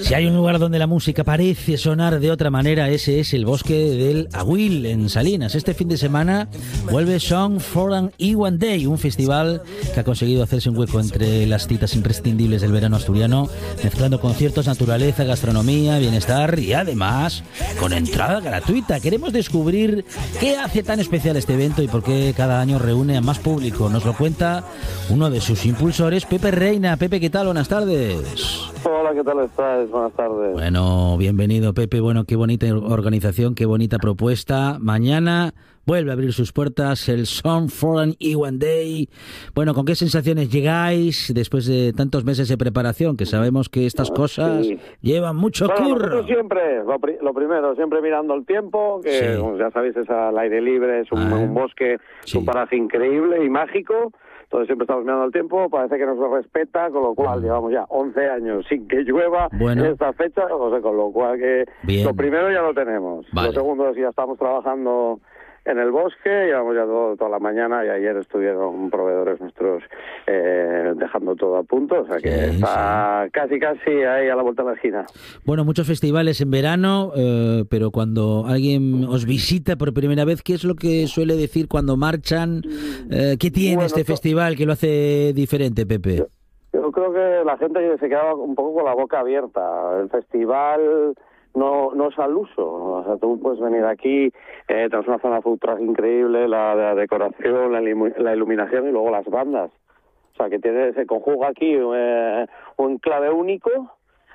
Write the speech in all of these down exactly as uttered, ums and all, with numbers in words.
Si hay un lugar donde la música parece sonar de otra manera, ese es el Bosque del Agüil, en Salinas. Este fin de semana vuelve Song for an Iwan Day, un festival que ha conseguido hacerse un hueco entre las citas imprescindibles del verano asturiano, mezclando conciertos, naturaleza, gastronomía, bienestar y además con entrada gratuita. Queremos descubrir qué hace tan especial este evento y por qué cada año reúne a más público. Nos lo cuenta uno de sus impulsores, Pepe Reina. Pepe, ¿qué tal? Buenas tardes. Hola, ¿qué tal estás? Buenas tardes. Bueno, bienvenido, Pepe. Bueno, qué bonita organización, qué bonita propuesta. Mañana vuelve a abrir sus puertas el Song for an Iwan Day. Bueno, ¿con qué sensaciones llegáis después de tantos meses de preparación? Que sabemos que estas cosas sí. llevan mucho bueno, curro. Siempre, lo, pri lo primero, siempre mirando el tiempo, que sí. ya sabéis, es al aire libre, es un, ah, un bosque, sí. un paraje increíble y mágico. Entonces siempre estamos mirando el tiempo, parece que nos lo respeta, con lo cual llevamos ya once años sin que llueva bueno. en esta fecha, o sea, con lo cual que Bien. lo primero ya lo tenemos. Vale. Lo segundo es que ya estamos trabajando en el bosque, llevamos ya todo, toda la mañana y ayer estuvieron proveedores nuestros eh, dejando todo a punto, o sea que sí, está sí. casi casi ahí a la vuelta de la esquina. Bueno, muchos festivales en verano, eh, pero cuando alguien os visita por primera vez, ¿qué es lo que suele decir cuando marchan? Eh, ¿Qué tiene bueno, este festival que lo hace diferente, Pepe? Yo, yo creo que la gente se queda un poco con la boca abierta. El festival no no es al uso, o sea, tú puedes venir aquí, eh, tenemos una zona food truck increíble, la, la decoración, la, la iluminación y luego las bandas, o sea que tiene, se conjuga aquí eh, un clave único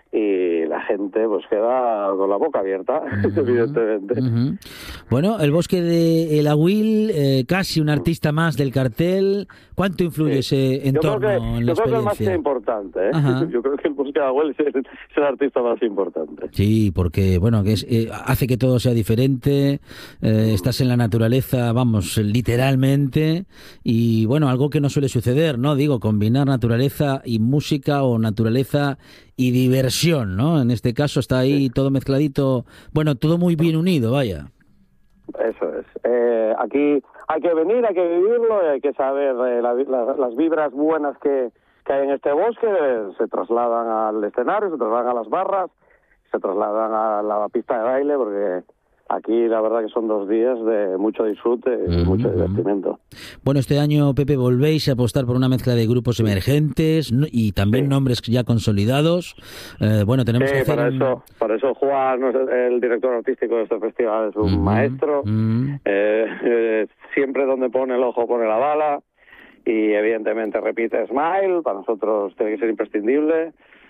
y la gente pues queda con la boca abierta, uh-huh. evidentemente. Uh-huh. Bueno, el Bosque de El Agüil, eh, casi un artista más del cartel. ¿Cuánto influye sí. ese entorno que, en la yo experiencia? Yo creo que es más que importante, ¿eh? Yo creo que el Bosque de Agüil es el, es el artista más importante. Sí, porque bueno, que es, eh, hace que todo sea diferente, eh, estás en la naturaleza, vamos, literalmente, y bueno, algo que no suele suceder, ¿no? Digo, combinar naturaleza y música o naturaleza y diversión, ¿no? En este caso está ahí sí. todo mezcladito, bueno, todo muy bien unido, vaya. Eso es. Eh, aquí hay que venir, hay que vivirlo, hay que saber eh, la, la, las vibras buenas que, que hay en este bosque, eh, se trasladan al escenario, se trasladan a las barras, se trasladan a la pista de baile, porque aquí la verdad que son dos días de mucho disfrute y uh-huh. mucho divertimento. Bueno, este año, Pepe, volvéis a apostar por una mezcla de grupos emergentes y también sí. nombres ya consolidados. Eh, bueno, tenemos sí, que hacer... para eso, para eso Juan, el director artístico de este festival, es un uh-huh. maestro. Uh-huh. Eh, eh, siempre donde pone el ojo pone la bala y evidentemente repite Smile, para nosotros tiene que ser imprescindible.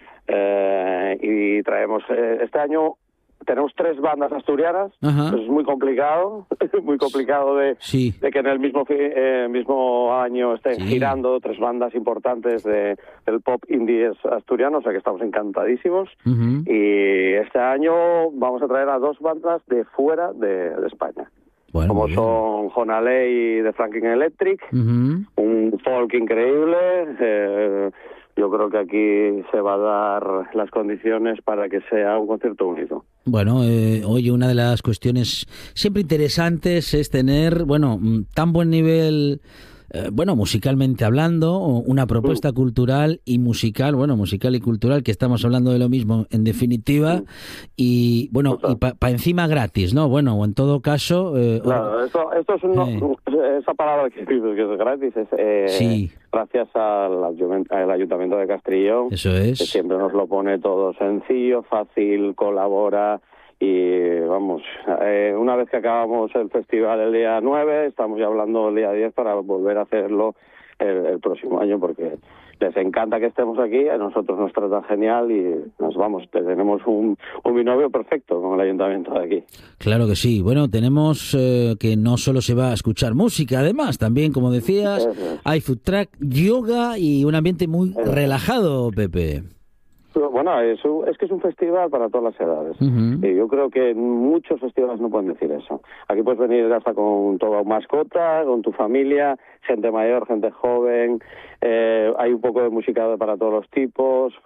Eh, y traemos eh, este año... Tenemos tres bandas asturianas, uh-huh. es muy complicado, muy complicado de, sí. de que en el mismo eh, mismo año estén sí. girando tres bandas importantes de, del pop indie asturiano, o sea que estamos encantadísimos. Uh-huh. Y este año vamos a traer a dos bandas de fuera de, de España, bueno, como son Jonalei de Franklin Electric, uh-huh. un folk increíble. Eh, Yo creo que aquí se va a dar las condiciones para que sea un concierto único. Bueno, eh, oye, una de las cuestiones siempre interesantes es tener, bueno, tan buen nivel, eh, bueno, musicalmente hablando, una propuesta mm. cultural y musical, bueno, musical y cultural, que estamos hablando de lo mismo, en definitiva, mm. y bueno, y para pa encima gratis, ¿no? Bueno, o en todo caso... Eh, claro, esto, esto es un, eh. esa palabra que dices que es gratis, es... Eh, sí. Gracias al, al Ayuntamiento de Castrillón, Eso es. que siempre nos lo pone todo sencillo, fácil, colabora y vamos, eh, una vez que acabamos el festival el día nueve, estamos ya hablando el día diez para volver a hacerlo el, el próximo año porque les encanta que estemos aquí, a nosotros nos tratan genial y nos vamos, tenemos un, un binomio perfecto con el ayuntamiento de aquí. Claro que sí, bueno, tenemos eh, que no solo se va a escuchar música, además, también, como decías, es. hay food truck, yoga y un ambiente muy es. relajado, Pepe. Bueno, es, es que es un festival para todas las edades. Uh-huh. Y yo creo que muchos festivales no pueden decir eso. Aquí puedes venir hasta con tu mascota, con tu familia, gente mayor, gente joven. Eh, hay un poco de música para todos los tipos. A ver,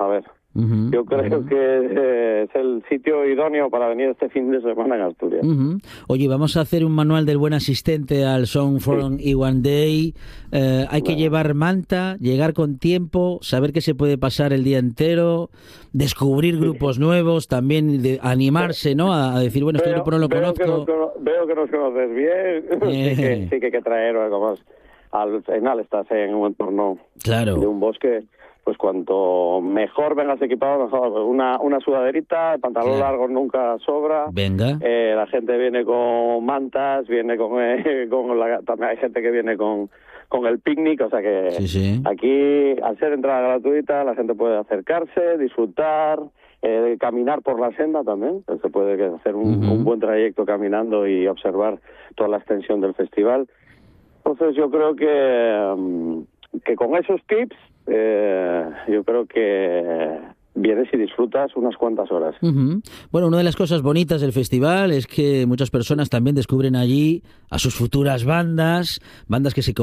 Uh-huh, Yo creo uh-huh. que es el sitio idóneo para venir este fin de semana en Asturias. Uh-huh. Oye, vamos a hacer un manual del buen asistente al Song for sí. One Day. Eh, hay bueno. que llevar manta, llegar con tiempo, saber que se puede pasar el día entero, descubrir grupos sí. nuevos, también de animarse, ¿no? A, a decir, bueno, este veo, grupo no lo veo conozco. Que nos, veo que nos conoces bien. Eh. sí, que, sí que hay que traer algo más. Al final estás en un entorno claro. de un bosque. Pues cuanto mejor vengas equipado, mejor. Una, una sudaderita, el pantalón claro. largo nunca sobra. Venga. Eh, la gente viene con mantas, viene con... Eh, con la, también hay gente que viene con, con el picnic, o sea que sí, sí. aquí, al ser entrada gratuita, la gente puede acercarse, disfrutar, eh, caminar por la senda también. Se puede hacer un, uh-huh. un buen trayecto caminando y observar toda la extensión del festival. Entonces yo creo que, um, que con esos tips Eh, yo creo que vienes y disfrutas unas cuantas horas. Uh-huh. Bueno, una de las cosas bonitas del festival es que muchas personas también descubren allí a sus futuras bandas, bandas que se